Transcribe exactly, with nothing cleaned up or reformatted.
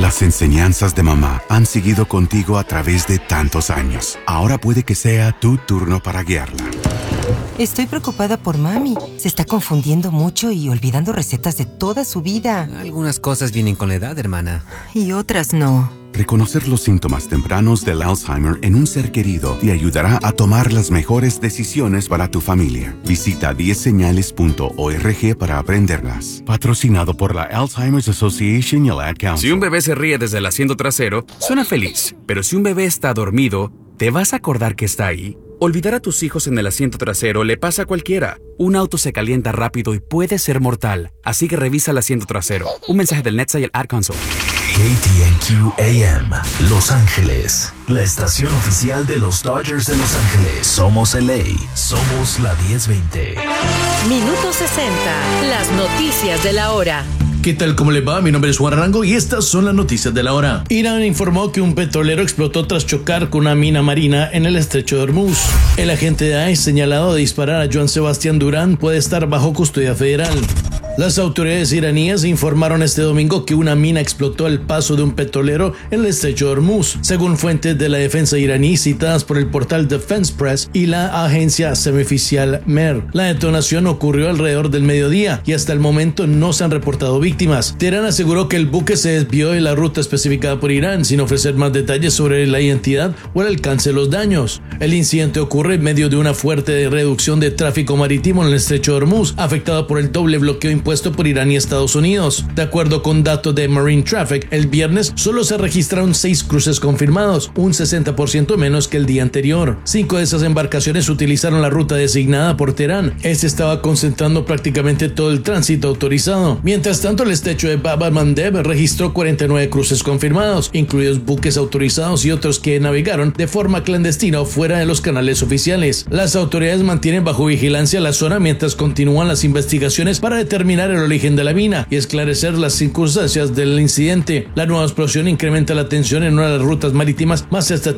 Las enseñanzas de mamá han seguido contigo a través de tantos años. Ahora puede que sea tu turno para guiarla. Estoy preocupada por mami. Se está confundiendo mucho y olvidando recetas de toda su vida. Algunas cosas vienen con la edad, hermana. Y otras no. Reconocer los síntomas tempranos del Alzheimer en un ser querido te ayudará a tomar las mejores decisiones para tu familia. Visita diez señales punto org para aprenderlas. Patrocinado por la Alzheimer's Association y el Ad Council. Si un bebé se ríe desde el asiento trasero, suena feliz. Pero si un bebé está dormido, ¿te vas a acordar que está ahí? Olvidar a tus hijos en el asiento trasero le pasa a cualquiera. Un auto se calienta rápido y puede ser mortal. Así que revisa el asiento trasero. Un mensaje del N H T S A y el Ad Council. K T N Q A M, Los Ángeles, la estación oficial de los Dodgers de Los Ángeles. Somos L A, somos la diez veinte. Minuto sesenta, las noticias de la hora. ¿Qué tal? ¿Cómo le va? Mi nombre es Juan Rango y estas son las noticias de la hora. Irán informó que un petrolero explotó tras chocar con una mina marina en el estrecho de Hormuz. El agente de I C E señalado de disparar a Joan Sebastián Durán puede estar bajo custodia federal. Las autoridades iraníes informaron este domingo que una mina explotó al paso de un petrolero en el estrecho de Hormuz, según fuentes de la defensa iraní citadas por el portal Defense Press y la agencia semioficial Mer. La detonación ocurrió alrededor del mediodía y hasta el momento no se han reportado víctimas. Teherán aseguró que el buque se desvió de la ruta especificada por Irán, sin ofrecer más detalles sobre la identidad o el alcance de los daños. El incidente ocurre en medio de una fuerte reducción de tráfico marítimo en el estrecho de Hormuz, afectado por el doble bloqueo impuesto por Irán y Estados Unidos. De acuerdo con datos de Marine Traffic, el viernes solo se registraron seis cruces confirmados, un sesenta por ciento menos que el día anterior. Cinco de esas embarcaciones utilizaron la ruta designada por Teherán. Este estaba concentrando prácticamente todo el tránsito autorizado. Mientras tanto, el estrecho de Bab al-Mandeb registró cuarenta y nueve cruces confirmados, incluidos buques autorizados y otros que navegaron de forma clandestina o fuera de los canales oficiales. Las autoridades mantienen bajo vigilancia la zona mientras continúan las investigaciones para determinar el origen de la mina y esclarecer las circunstancias del incidente. La nueva explosión incrementa la tensión en una de las rutas marítimas más estratégicas